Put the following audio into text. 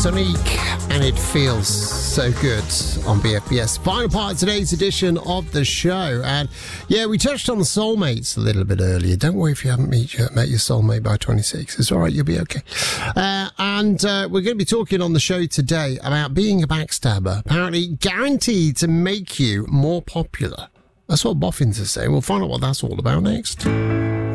Sonique, and it feels so good on BFBS. Final part of today's edition of the show. And yeah, we touched on the soulmates a little bit earlier. Don't worry if you haven't met your soulmate by 26. It's all right, you'll be okay. And we're going to be talking on the show today about being a backstabber, apparently guaranteed to make you more popular. That's what boffins are saying. We'll find out what that's all about next.